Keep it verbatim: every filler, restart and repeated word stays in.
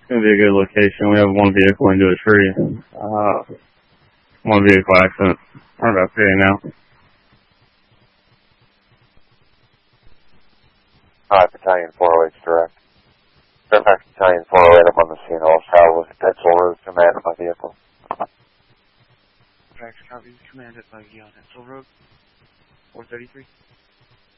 gonna be a good location. We have one vehicle into a tree. Uh, one vehicle accident. We're about to now. Hi, Battalion four oh eight direct. Fairfax Battalion four oh eight up on the scene. All travel with Edsel Road, commanded by vehicle. Fairfax copies, commanded by on Edsel Road, four thirty-three.